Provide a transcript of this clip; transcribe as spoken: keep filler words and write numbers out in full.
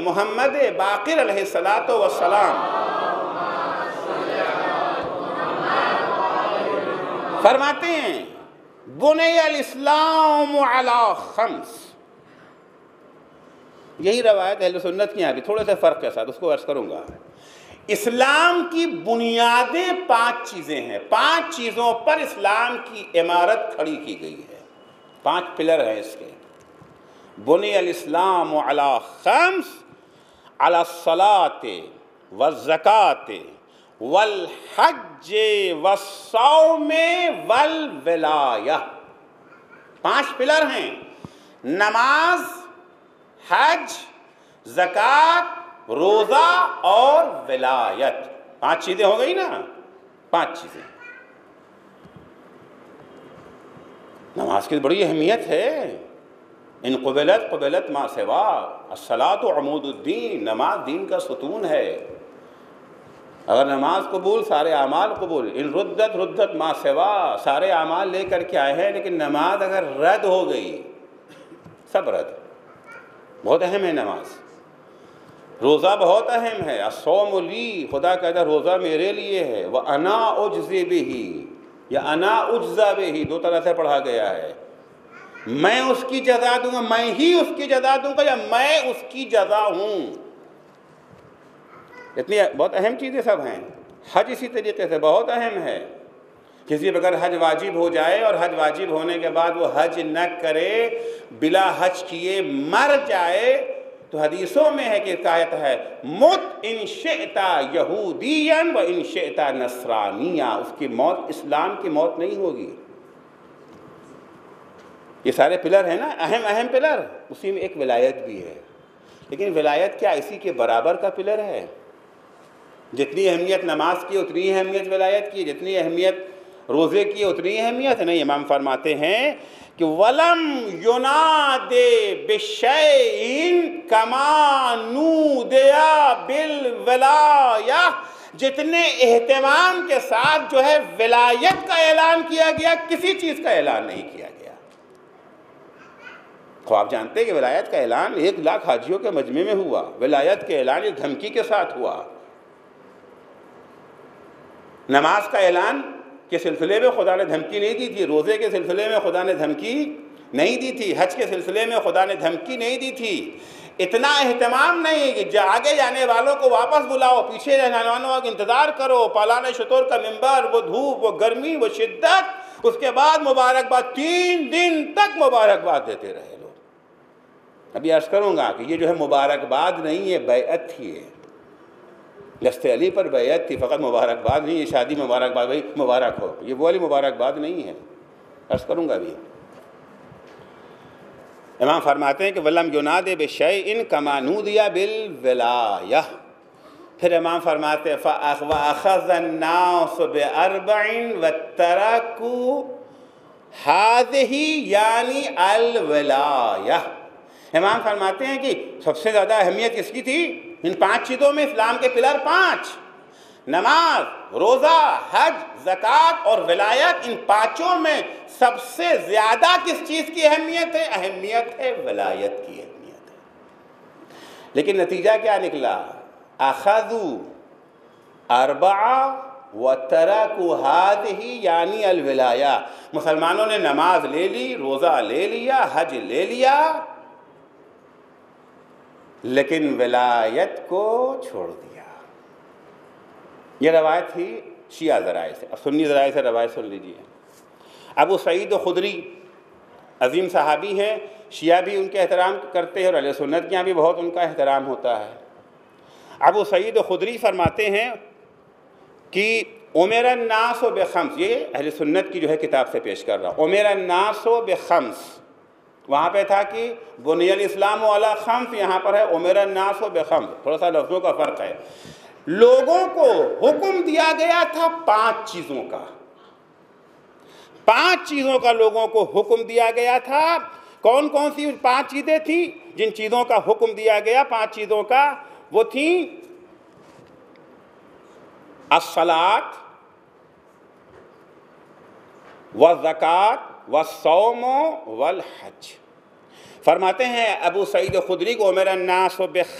محمد باقر علیہ الصلاۃ والسلام۔ فرماتے ہیں بنی الاسلام علی خمس، یہی روایت اہل سنت کی یہاں بھی تھوڑے سے فرق کے ساتھ، اس کو عرض کروں گا۔ اسلام کی بنیادیں پانچ چیزیں ہیں، پانچ چیزوں پر اسلام کی عمارت کھڑی کی گئی ہے، پانچ پلر ہیں اس کے۔ بنی الاسلام علی خمس، علی الصلاۃ والزکاۃ والحج والصوم والولایہ، پانچ پلر ہیں، نماز، حج، زکوٰۃ، روزہ اور ولایت، پانچ چیزیں ہو گئی نا، پانچ چیزیں۔ نماز کی بڑی اہمیت ہے، ان قبلت قبلت ما سوا، الصلاۃ عمود الدین، نماز دین کا ستون ہے۔ اگر نماز قبول سارے اعمال قبول، ان ردت ردت ما سوا، سارے اعمال لے کر کے آئے ہیں، لیکن نماز اگر رد ہو گئی سب رد۔ بہت اہم ہے نماز۔ روزہ بہت اہم ہے، الصوم لی، خدا کہتا ہے روزہ میرے لیے ہے، وَأَنَا أُجْزِي بِهِ، یا انا اجزا بِهِ، دو طرح سے پڑھا گیا ہے، میں اس کی جزا دوں گا، میں ہی اس کی جزا دوں گا، یا میں اس کی جزا ہوں۔ اتنی بہت اہم چیزیں سب ہیں۔ حج اسی طریقے سے بہت اہم ہے، کسی پر اگر حج واجب ہو جائے اور حج واجب ہونے کے بعد وہ حج نہ کرے، بلا حج کیے مر جائے، تو حدیثوں میں ہے کہ آیت ہے مت ان شئت یہودیا و ان شئت نصرانیا، اس کی موت اسلام کی موت نہیں ہوگی۔ یہ سارے پلر ہیں نا، اہم اہم پلر، اسی میں ایک ولایت بھی ہے۔ لیکن ولایت کیا اسی کے برابر کا پلر ہے؟ جتنی اہمیت نماز کی اتنی اہمیت ولایت کی، جتنی اہمیت روزے کی اتنی اہمیت نہیں۔ امام فرماتے ہیں کہ وَلَمْ يُنَادِ بِشَيْءٍ كَمَا نُودِيَ بِالْوِلَایَةِ، جتنے اہتمام کے ساتھ جو ہے ولایت کا اعلان کیا گیا، کسی چیز کا اعلان نہیں کیا گیا۔ تو آپ جانتے ہیں کہ ولایت کا اعلان ایک لاکھ حاجیوں کے مجمع میں ہوا، ولایت کے اعلان ایک دھمکی کے ساتھ ہوا۔ نماز کا اعلان کے سلسلے میں خدا نے دھمکی نہیں دی تھی، روزے کے سلسلے میں خدا نے دھمکی نہیں دی تھی، حج کے سلسلے میں خدا نے دھمکی نہیں دی تھی۔ اتنا اہتمام نہیں کہ آگے جانے والوں کو واپس بلاؤ، پیچھے جانے والوں کا انتظار کرو، پالان شتور کا منبر، وہ دھوپ، وہ گرمی، وہ شدت، اس کے بعد مبارکباد، تین دن تک مبارکباد دیتے رہے لوگ۔ ابھی عرض کروں گا کہ یہ جو ہے مبارکباد نہیں ہے، بیعت تھی ہے، دست علی پر بیعت تھی، فقط مبارکباد نہیں، یہ شادی مبارکباد بھائی مبارک ہو، یہ وہ والی مبارکباد نہیں ہے، عرض کروں گا ابھی۔ امام فرماتے ہیں کہ وَلَمْ يُنَادِ بِشَيْءٍ كَمَا نُودِيَ بِالْوِلَایَةِ، پھر امام فرماتے ہیں فَأَخَذَ النَّاسُ بِأَرْبَعٍ وَتَّرَكُوا هَذِهِ یعنی الْوِلَایَةِ۔ امام فرماتے ہیں کہ سب سے زیادہ اہمیت کس کی تھی؟ ان پانچ چیزوں میں، اسلام کے پلر پانچ، نماز، روزہ، حج، زکوٰۃ اور ولایت، ان پانچوں میں سب سے زیادہ کس چیز کی اہمیت ہے؟ اہمیت ہے ولایت کی اہمیت ہے۔ لیکن نتیجہ کیا نکلا؟ اخذوا اربعہ وترکوا ہذہ یعنی الولایہ، مسلمانوں نے نماز لے لی، روزہ لے لیا، حج لے لیا، لیکن ولایت کو چھوڑ دیا۔ یہ روایت تھی شیعہ ذرائع سے۔ اب سنی ذرائع سے روایت سن لیجیے۔ ابو سعید خدری عظیم صحابی ہیں، شیعہ بھی ان کے احترام کرتے ہیں اور اہل سنت کے یہاں بھی بہت ان کا احترام ہوتا ہے۔ ابو سعید خدری فرماتے ہیں کہ امر الناس بخمس، یہ اہل سنت کی جو ہے کتاب سے پیش کر رہا ہوں، امر الناس بخمس، وہاں پہ تھا کہ بنی الاسلام علی خمس، یہاں پر ہے امر الناس بخمس، تھوڑا سا لفظوں کا فرق ہے۔ لوگوں کو حکم دیا گیا تھا پانچ چیزوں کا، پانچ چیزوں کا لوگوں کو حکم دیا گیا تھا۔ کون کون سی پانچ چیزیں تھیں جن چیزوں کا حکم دیا گیا؟ پانچ چیزوں کا وہ تھیں الصلاۃ والزکوٰۃ والصوم والحج۔ فرماتے ہیں ابو سعید خدری کو امر الناس بخمس